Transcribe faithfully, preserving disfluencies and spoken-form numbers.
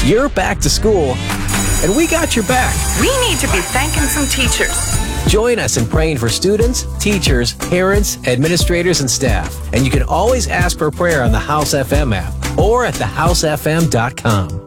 You're back to school, and we got your back. We need to be thanking some teachers. Join us in praying for students, teachers, parents, administrators, and staff. And you can always ask for prayer on the House F M app or at the house f m dot com.